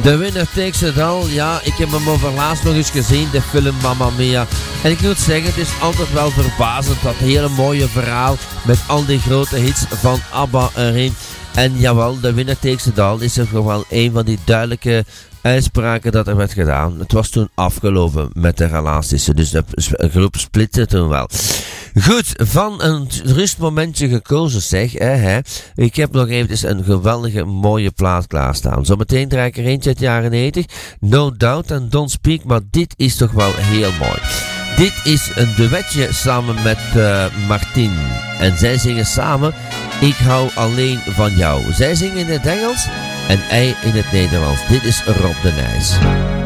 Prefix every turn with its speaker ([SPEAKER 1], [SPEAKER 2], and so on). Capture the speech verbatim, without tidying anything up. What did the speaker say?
[SPEAKER 1] The Winner Takes It All, ja, ik heb hem overlaatst nog eens gezien, de film Mamma Mia. En ik moet zeggen, het is altijd wel verbazend, dat hele mooie verhaal met al die grote hits van ABBA erin. En jawel, The Winner Takes It All is toch wel een van die duidelijke uitspraken dat er werd gedaan. Het was toen afgelopen met de relaties, dus de groep splitte toen wel. Goed, van een rustmomentje gekozen zeg. Hè, hè. Ik heb nog eventjes een geweldige mooie plaat klaarstaan. Zometeen draai ik er eentje uit de jaren negentig. No Doubt en Don't Speak, maar dit is toch wel heel mooi. Dit is een duetje samen met uh, Martin. En zij zingen samen Ik hou alleen van jou. Zij zingen in het Engels en hij in het Nederlands. Dit is Rob de Nijs.